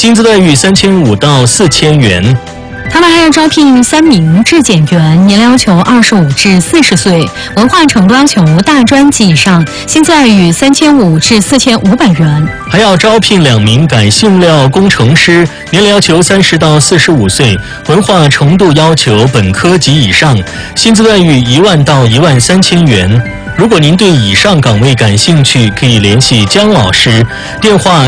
薪资待遇3500到4000元。 他们还要招聘3名质检员，年龄要求25至40岁，文化程度要求大专及以上，薪资待遇3500至4500元。 还要招聘2名改性料工程师，年龄要求30到45岁，文化程度要求本科及以上，薪资待遇10000到13000元。如果您对以上岗位感兴趣，可以联系姜老师，电话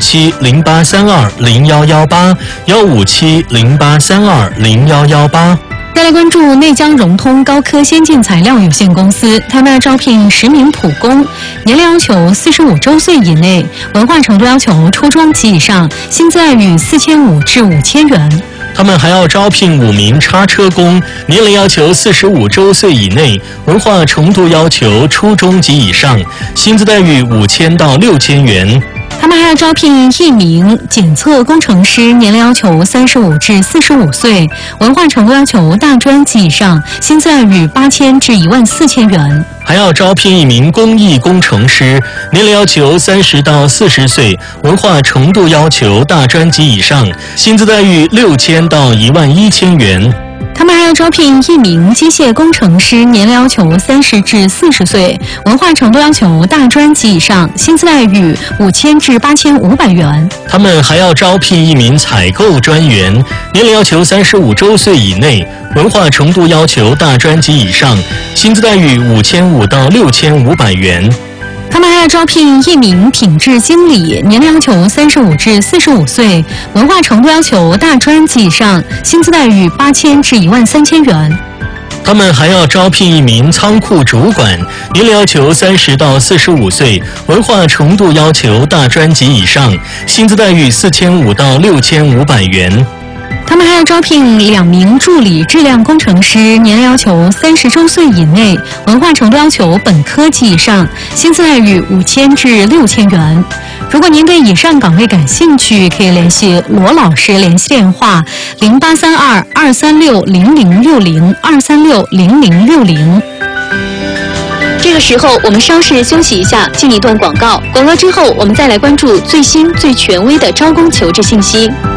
15708320118，15708320118。 再来关注内江融通高科先进材料有限公司，他们要招聘10名普工，年龄要求45周岁以内，文化程度要求初中及以上，薪资待遇4500至5000元。 他们还要招聘5名叉车工，年龄要求45周岁以内，文化程度要求初中及以上，薪资待遇5000到6000元。 他们还要招聘1名检测工程师，年龄要求35至45岁，文化程度要求大专及以上，薪资待遇8000至14000元。 还要招聘1名工艺工程师，年龄要求30到40岁，文化程度要求大专及以上，薪资待遇6000到11000元。 他们还要招聘1名机械工程师，年龄要求30至40岁，文化程度要求大专及以上，薪资待遇5000至8500元。 他们还要招聘1名采购专员，年龄要求35周岁以内，文化程度要求大专及以上，薪资待遇5500到6500元。 他们还要招聘1名品质经理，年龄要求35至45岁，文化程度要求大专及以上，薪资待遇8000至13000元。 他们还要招聘1名仓库主管，年龄要求30到45岁，文化程度要求大专及以上，薪资待遇4500到6500元。 他们还要招聘2名助理质量工程师，年龄要求30周岁以内，文化程度要求本科及以上，薪资待遇5000至6000元。如果您对以上岗位感兴趣，可以联系罗老师，联系电话0832-236-0060，236-0060。这个时候，我们稍事休息一下，进一段广告。广告之后，我们再来关注最新最权威的招工求职信息。